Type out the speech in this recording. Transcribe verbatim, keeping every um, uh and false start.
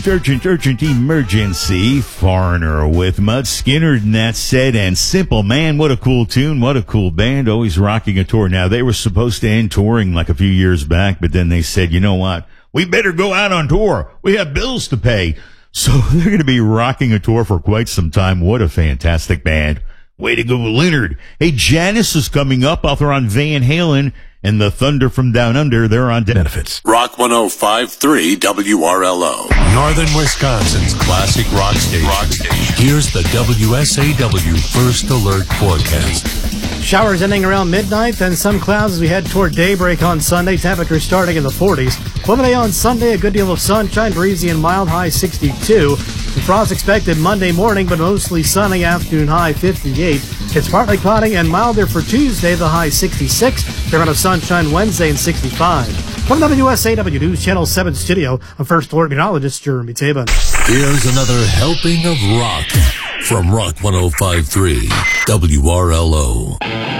Urgent, urgent emergency. Foreigner with Mud Skinner, and that said, and Simple Man. What a cool tune. What a cool band. Always rocking a tour. Now, they were supposed to end touring like a few years back, but then they said, you know what? We better go out on tour. We have bills to pay. So they're going to be rocking a tour for quite some time. What a fantastic band. Way to go, Leonard. Hey, Janice is coming up. Author on Van Halen and the Thunder from Down Under. They're on benefits. Rock one oh five point three W R L O. Northern Wisconsin's classic rock station. Rock station. Here's the W S A W First Alert forecast. Showers ending around midnight, then some clouds as we head toward daybreak on Sunday. Temperatures starting in the forties. Wednesday on Sunday, a good deal of sunshine, breezy and mild, high sixty-two. The frost expected Monday morning, but mostly sunny, afternoon high fifty-eight. It's partly cloudy and milder for Tuesday, the high sixty-six. Fair amount of sunshine Wednesday and sixty-five. From the W S A W News Channel seven studio, I'm First Alert meteorologist Jeremy Tabin. Here's another helping of rock from Rock one oh five point three W R L O.